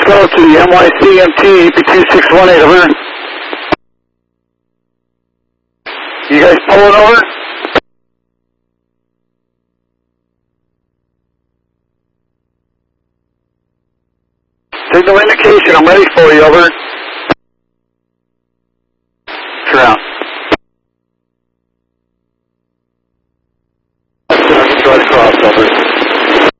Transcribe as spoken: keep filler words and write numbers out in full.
Skokie, M Y C M T, E P two six one eight, over. You guys pulling over? Signal indication, I'm ready for you, over. Surround.